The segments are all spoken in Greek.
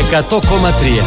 100,3.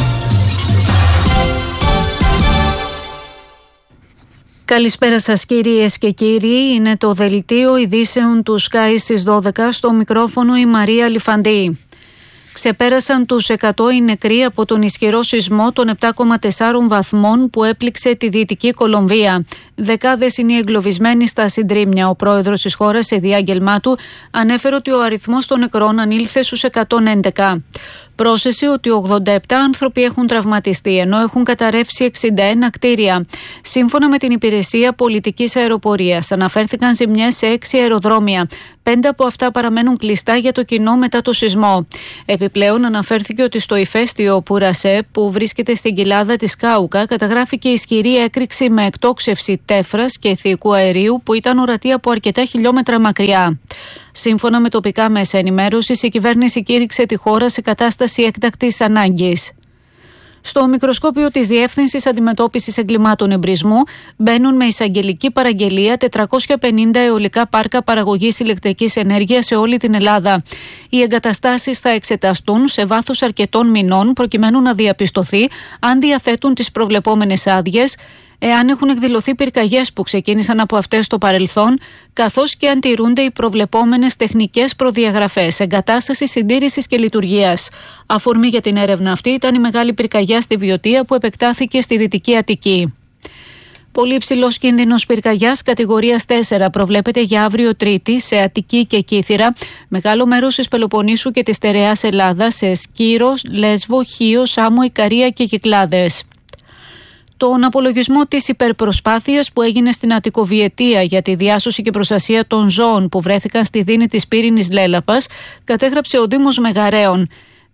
Καλησπέρα σας κυρίες και κύριοι, είναι το δελτίο ειδήσεων του Sky στις 12, στο μικρόφωνο η Μαρία Λιφαντή. Ξεπέρασαν τους 100 οι νεκροί από τον ισχυρό σεισμό των 7,4 βαθμών που έπληξε τη Δυτική Κολομβία. Δεκάδες είναι οι εγκλωβισμένοι στα συντρίμμια. Ο πρόεδρος της χώρας, σε διάγγελμά του, ανέφερε ότι ο αριθμός των νεκρών ανήλθε στους 111. Πρόσθεσε ότι 87 άνθρωποι έχουν τραυματιστεί, ενώ έχουν καταρρεύσει 61 κτίρια. Σύμφωνα με την Υπηρεσία Πολιτικής Αεροπορίας, αναφέρθηκαν ζημιές σε 6 αεροδρόμια. 5 από αυτά παραμένουν κλειστά για το κοινό μετά το σεισμό. Επιπλέον, αναφέρθηκε ότι στο ηφαίστειο Πουρασέ, που βρίσκεται στην κοιλάδα της Κάουκα, καταγράφηκε ισχυρή έκρηξη με εκτόξευση τέφρας και αιθιικού αερίου που ήταν ορατή από αρκετά χιλιόμετρα μακριά. Σύμφωνα με τοπικά μέσα ενημέρωσης, η κυβέρνηση κήρυξε τη χώρα σε κατάσταση έκτακτης ανάγκης. Στο μικροσκόπιο της Διεύθυνσης Αντιμετώπισης Εγκλημάτων Εμπρισμού μπαίνουν με εισαγγελική παραγγελία 450 αιωλικά πάρκα παραγωγής ηλεκτρικής ενέργειας σε όλη την Ελλάδα. Οι εγκαταστάσεις θα εξεταστούν σε βάθος αρκετών μηνών προκειμένου να διαπιστωθεί αν διαθέτουν τις προβλεπόμενες άδειες, εάν έχουν εκδηλωθεί πυρκαγιές που ξεκίνησαν από αυτές στο παρελθόν, καθώς και αν τηρούνται οι προβλεπόμενες τεχνικές προδιαγραφές εγκατάστασης, συντήρησης και λειτουργίας. Αφορμή για την έρευνα αυτή ήταν η μεγάλη πυρκαγιά στη Βιωτία που επεκτάθηκε στη Δυτική Αττική. Πολύ υψηλός κίνδυνος πυρκαγιάς κατηγορίας 4 προβλέπεται για αύριο Τρίτη σε Αττική και Κύθυρα, μεγάλο μέρος της Πελοποννήσου και της στερεάς Ελλάδας, σε Σκύρο, Λέσβο, Χίο, Σάμο, Ικαρία και Κυκλάδες. Τον απολογισμό της υπερπροσπάθειας που έγινε στην Αττικοβιετία για τη διάσωση και προστασία των ζώων που βρέθηκαν στη δίνη της πύρινης Λέλαπας κατέγραψε ο Δήμος Μεγαρέων.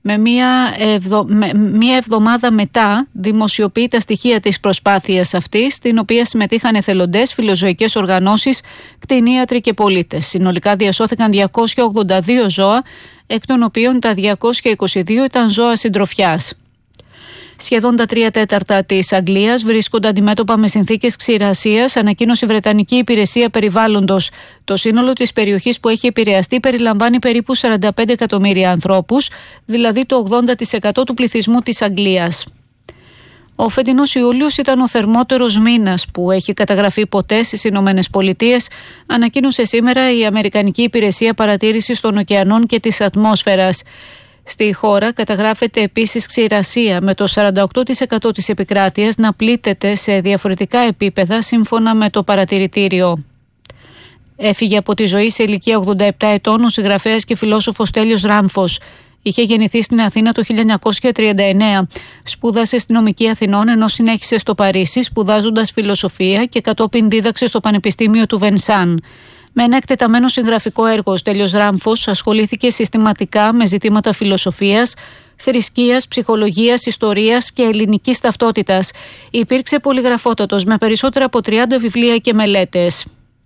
Μία εβδομάδα μετά δημοσιοποιεί τα στοιχεία της προσπάθειας αυτής, στην οποία συμμετείχαν εθελοντές, φιλοζωικές οργανώσεις, κτηνίατροι και πολίτες. Συνολικά διασώθηκαν 282 ζώα, εκ των οποίων τα 222 ήταν ζώα συντροφιάς. Σχεδόν τα 3/4 της Αγγλίας βρίσκονται αντιμέτωπα με συνθήκες ξηρασίας, ανακοίνωσε η Βρετανική Υπηρεσία Περιβάλλοντος. Το σύνολο της περιοχής που έχει επηρεαστεί περιλαμβάνει περίπου 45 εκατομμύρια ανθρώπους, δηλαδή το 80% του πληθυσμού της Αγγλίας. Ο φετινός Ιούλιος ήταν ο θερμότερος μήνας που έχει καταγραφεί ποτέ στις Ηνωμένες Πολιτείες, ανακοίνωσε σήμερα η Αμερικανική Υπηρεσία Παρατήρησης των Ωκεανών και της Ατμόσφαιρας. Στη χώρα καταγράφεται επίσης ξηρασία, με το 48% της επικράτειας να πλήττεται σε διαφορετικά επίπεδα σύμφωνα με το παρατηρητήριο. Έφυγε από τη ζωή σε ηλικία 87 ετών ο συγγραφέας και φιλόσοφος Τέλειος Ράμφος. Είχε γεννηθεί στην Αθήνα το 1939. Σπούδασε στη Νομική Αθηνών, ενώ συνέχισε στο Παρίσι σπουδάζοντας φιλοσοφία και κατόπιν δίδαξε στο Πανεπιστήμιο του Βενσάν. Με ένα εκτεταμένο συγγραφικό έργο, ο Τέλειος Ράμφος ασχολήθηκε συστηματικά με ζητήματα φιλοσοφίας, θρησκείας, ψυχολογίας, ιστορίας και ελληνικής ταυτότητας. Υπήρξε πολυγραφότατος με περισσότερα από 30 βιβλία και μελέτες.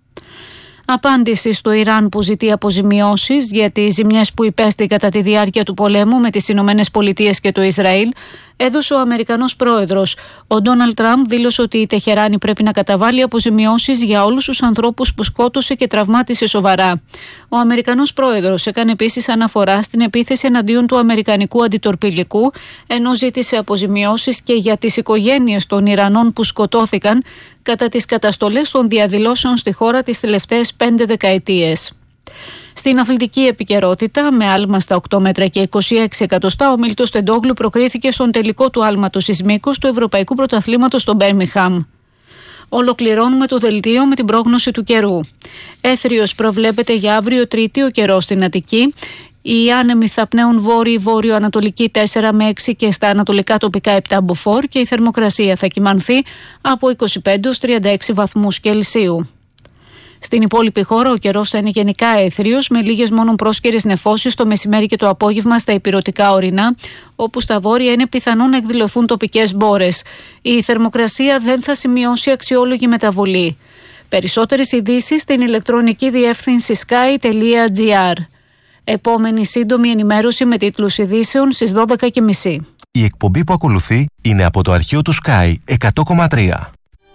Απάντηση στο Ιράν που ζητεί αποζημιώσεις για τις ζημιές που υπέστη κατά τη διάρκεια του πολέμου με τις Ηνωμένες Πολιτείες και το Ισραήλ έδωσε ο Αμερικανός πρόεδρος. Ο Ντόναλντ Τραμπ δήλωσε ότι η Τεχεράνη πρέπει να καταβάλει αποζημιώσεις για όλους τους ανθρώπους που σκότωσε και τραυμάτισε σοβαρά. Ο Αμερικανός πρόεδρος έκανε επίσης αναφορά στην επίθεση εναντίον του Αμερικανικού αντιτορπιλικού, ενώ ζήτησε αποζημιώσεις και για τις οικογένειες των Ιρανών που σκοτώθηκαν κατά τις καταστολές των διαδηλώσεων στη χώρα τις τελευταίες 5 δεκαετίες. Στην αθλητική επικαιρότητα, με άλμα στα 8 μέτρα και 26 εκατοστά, ο Μίλτος Τεντόγλου προκρίθηκε στον τελικό του άλματος εις μήκους του Ευρωπαϊκού Πρωταθλήματος στο Μπέρμιγχαμ. Ολοκληρώνουμε το δελτίο με την πρόγνωση του καιρού. Έθριος προβλέπεται για αύριο Τρίτη ο καιρός στην Αττική. Οι άνεμοι θα πνέουν βόρειο-ανατολική 4 με 6 και στα ανατολικά τοπικά 7 μποφόρ και η θερμοκρασία θα κυμανθεί από 25 ως 36 βαθμούς Κελσίου. Στην υπόλοιπη χώρα ο καιρός θα είναι γενικά έθριος, με λίγες μόνο πρόσκαιρες νεφώσεις το μεσημέρι και το απόγευμα στα ηπειρωτικά ορεινά, όπου στα βόρεια είναι πιθανό να εκδηλωθούν τοπικές μπόρες. Η θερμοκρασία δεν θα σημειώσει αξιόλογη μεταβολή. Περισσότερες ειδήσεις στην ηλεκτρονική διεύθυνση sky.gr. Επόμενη σύντομη ενημέρωση με τίτλους ειδήσεων στις 12:30. Η εκπομπή που ακολουθεί είναι από το αρχείο του Sky 100,3.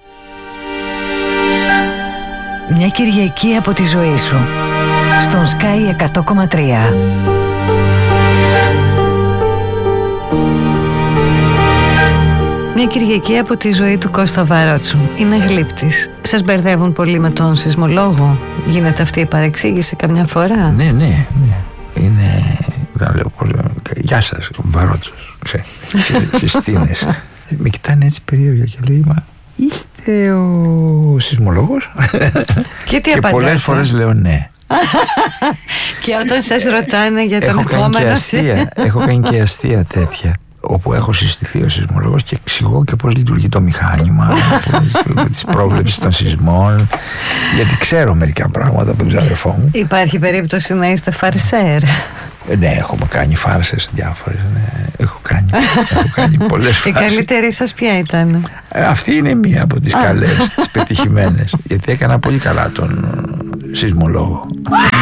Μια Κυριακή από τη ζωή σου στον Sky 100,3. Μια Κυριακή από τη ζωή του Κώστα Βαρότσου. Είναι γλύπτης. Σας μπερδεύουν πολύ με τον σεισμολόγο? Γίνεται αυτή η παρεξήγηση καμιά φορά? Ναι. Είναι, δεν λέω πολύ. Γεια σας, ο Βαρότσος. Στις στήνες. Με κοιτάνε έτσι περίεργα και λέει, μα είστε ο σεισμολόγος? Και τι και απαντάτε? πολλές φορές λέω ναι. Και όταν σας ρωτάνε για τον επόμενο έχω κάνει και αστεία τέτοια, όπου έχω συστηθεί ο σεισμολόγος και εξηγώ και πώς λειτουργεί το μηχάνημα της πρόβλεψης των σεισμών, γιατί ξέρω μερικά πράγματα από τον ξαδερφό μου. Υπάρχει περίπτωση να είστε φαρσέρ? Ναι, έχουμε κάνει φάρσες διάφορες. Ναι. Έχω κάνει πολλές φάρσες. Η καλύτερη σας ποια ήταν? Αυτή είναι μία από τις καλές, τις πετυχημένες, γιατί έκανα πολύ καλά τον σεισμολόγο.